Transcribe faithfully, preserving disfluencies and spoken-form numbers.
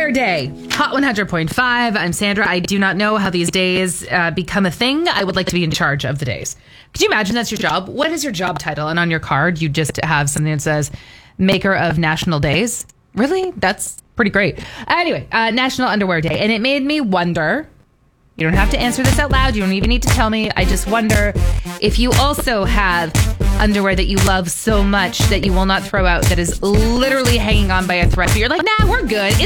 Underwear Day. Hot one hundred point five. I'm Sandra. I do not know how these days uh, become a thing. I would like to be in charge of the days. Could you imagine that's your job? What is your job title? And on your card, you just have something that says Maker of National Days. Really? That's pretty great. Anyway, uh, National Underwear Day. And it made me wonder... You don't have to answer this out loud. You don't even need to tell me. I just wonder if you also have underwear that you love so much that you will not throw out, that is literally hanging on by a thread. But you're like, nah, we're good. It's